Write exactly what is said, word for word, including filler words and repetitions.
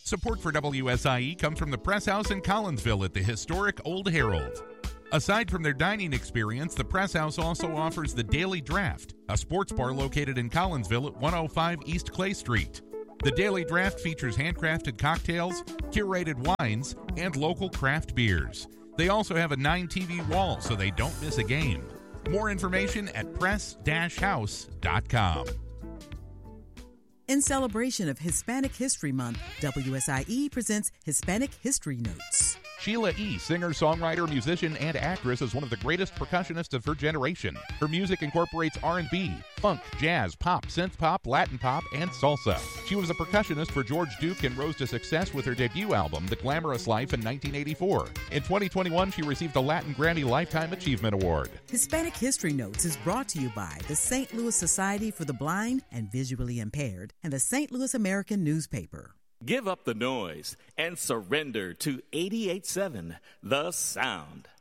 Support for W S I E comes from the Press House in Collinsville at the historic Old Herald. Aside from their dining experience, the Press House also offers the Daily Draft, a sports bar located in Collinsville at one oh five East Clay Street. The Daily Draft features handcrafted cocktails, curated wines, and local craft beers. They also have a nine T V wall so they don't miss a game. More information at press house dot com. In celebration of Hispanic History Month, W S I E presents Hispanic History Notes. Sheila E., singer, songwriter, musician, and actress, is one of the greatest percussionists of her generation. Her music incorporates R and B, funk, jazz, pop, synth pop, Latin pop, and salsa. She was a percussionist for George Duke and rose to success with her debut album, The Glamorous Life, in nineteen eighty-four. In twenty twenty-one, she received a Latin Grammy Lifetime Achievement Award. Hispanic History Notes is brought to you by the Saint Louis Society for the Blind and Visually Impaired and the Saint Louis American Newspaper. Give up the noise and surrender to eighty-eight point seven The Sound.